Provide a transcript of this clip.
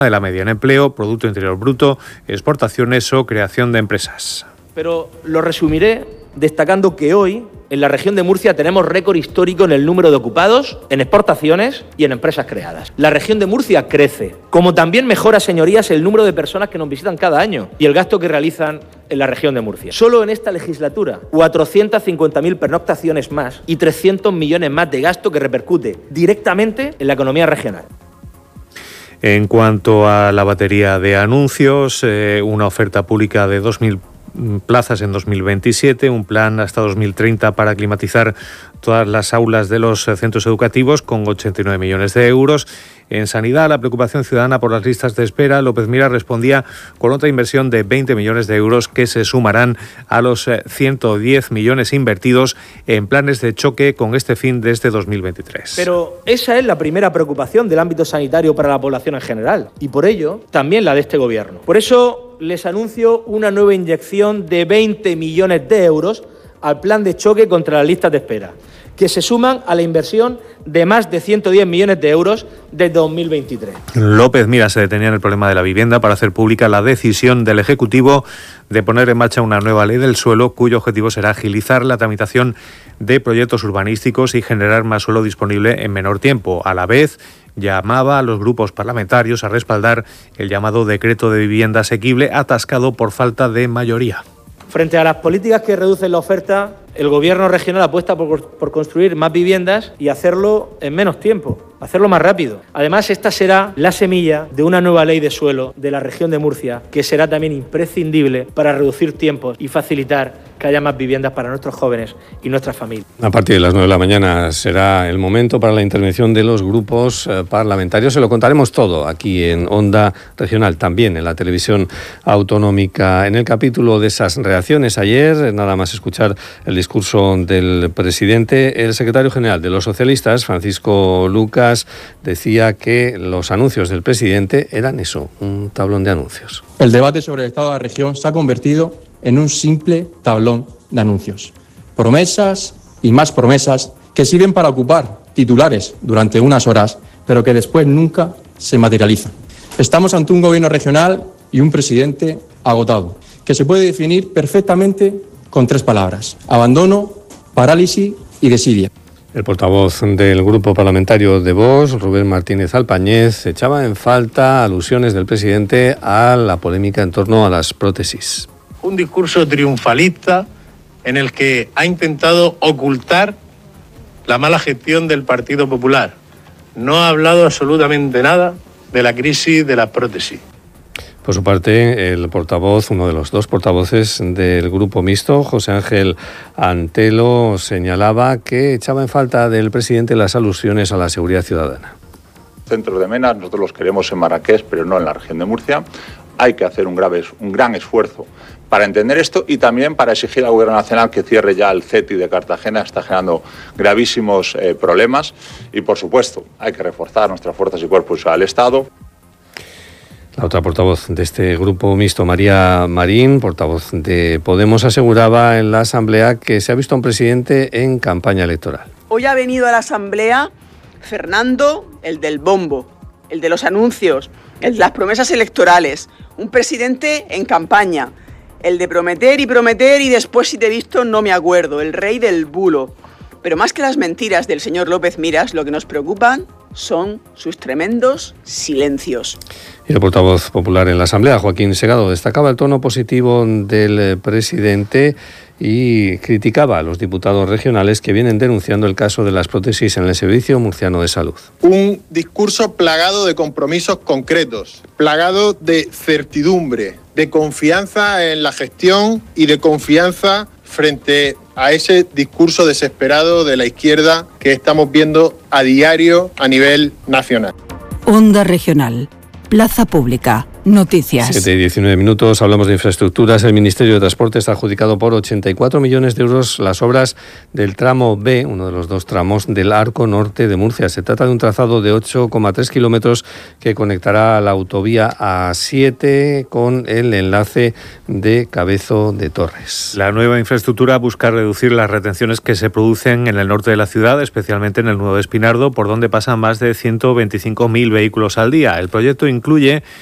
de la media en empleo, Producto Interior Bruto, exportaciones o creación de empresas. Pero lo resumiré destacando que hoy en la región de Murcia tenemos récord histórico en el número de ocupados, en exportaciones y en empresas creadas. La región de Murcia crece, como también mejora, señorías, el número de personas que nos visitan cada año y el gasto que realizan en la región de Murcia. Solo en esta legislatura, 450.000 pernoctaciones más y 300 millones más de gasto que repercute directamente en la economía regional. En cuanto a la batería de anuncios, una oferta pública de 2.000 plazas en 2027, un plan hasta 2030 para climatizar todas las aulas de los centros educativos con 89 millones de euros. En sanidad, la preocupación ciudadana por las listas de espera, López Miras respondía con otra inversión de 20 millones de euros que se sumarán a los 110 millones invertidos en planes de choque con este fin desde 2023. Pero esa es la primera preocupación del ámbito sanitario para la población en general y por ello también la de este gobierno. Por eso les anuncio una nueva inyección de 20 millones de euros al plan de choque contra las listas de espera, que se suman a la inversión de más de 110 millones de euros desde 2023. López Miras se detenía en el problema de la vivienda para hacer pública la decisión del Ejecutivo de poner en marcha una nueva ley del suelo cuyo objetivo será agilizar la tramitación de proyectos urbanísticos y generar más suelo disponible en menor tiempo. A la vez, llamaba a los grupos parlamentarios a respaldar el llamado decreto de vivienda asequible atascado por falta de mayoría. Frente a las políticas que reducen la oferta, el Gobierno regional apuesta por construir más viviendas y hacerlo en menos tiempo, hacerlo más rápido. Además, esta será la semilla de una nueva ley de suelo de la región de Murcia, que será también imprescindible para reducir tiempos y facilitar que haya más viviendas para nuestros jóvenes y nuestras familias. A partir de las 9 de la mañana será el momento para la intervención de los grupos parlamentarios. Se lo contaremos todo aquí en Onda Regional, también en la televisión autonómica. En el capítulo de esas reacciones ayer, nada más escuchar el discurso del presidente, el secretario general de los socialistas, Francisco Lucas, decía que los anuncios del presidente eran eso, un tablón de anuncios. El debate sobre el estado de la región se ha convertido en un simple tablón de anuncios. Promesas y más promesas que sirven para ocupar titulares durante unas horas, pero que después nunca se materializan. Estamos ante un gobierno regional y un presidente agotado, que se puede definir perfectamente con 3 palabras: abandono, parálisis y desidia. El portavoz del grupo parlamentario de Vox, Rubén Martínez Alpañez, echaba en falta alusiones del presidente a la polémica en torno a las prótesis. Un discurso triunfalista en el que ha intentado ocultar la mala gestión del Partido Popular. No ha hablado absolutamente nada de la crisis de las prótesis. Por su parte, el portavoz, uno de los 2 portavoces del grupo mixto, José Ángel Antelo, señalaba que echaba en falta del presidente las alusiones a la seguridad ciudadana. Centros de MENA, nosotros los queremos en Marrakech, pero no en la región de Murcia. Hay que hacer un gran esfuerzo para entender esto y también para exigir al Gobierno Nacional que cierre ya el CETI de Cartagena. Está generando gravísimos problemas y, por supuesto, hay que reforzar nuestras fuerzas y cuerpos del Estado. La otra portavoz de este grupo mixto, María Marín, portavoz de Podemos, aseguraba en la Asamblea que se ha visto a un presidente en campaña electoral. Hoy ha venido a la Asamblea Fernando, el del bombo, el de los anuncios, el de las promesas electorales, un presidente en campaña, el de prometer y después si te he visto no me acuerdo, el rey del bulo. Pero más que las mentiras del señor López Miras, lo que nos preocupan son sus tremendos silencios. Y el portavoz popular en la Asamblea, Joaquín Segado, destacaba el tono positivo del presidente y criticaba a los diputados regionales que vienen denunciando el caso de las prótesis en el Servicio Murciano de Salud. Un discurso plagado de compromisos concretos, plagado de certidumbre, de confianza en la gestión y de confianza frente a ese discurso desesperado de la izquierda que estamos viendo a diario a nivel nacional. Onda Regional, Plaza Pública. Noticias. 7:19, hablamos de infraestructuras. El Ministerio de Transporte está adjudicado por 84 millones de euros las obras del tramo B, uno de los dos tramos del Arco Norte de Murcia. Se trata de un trazado de 8,3 kilómetros que conectará la autovía A7 con el enlace de Cabezo de Torres. La nueva infraestructura busca reducir las retenciones que se producen en el norte de la ciudad, especialmente en el nudo de Espinardo, por donde pasan más de 125.000 vehículos al día. El proyecto incluye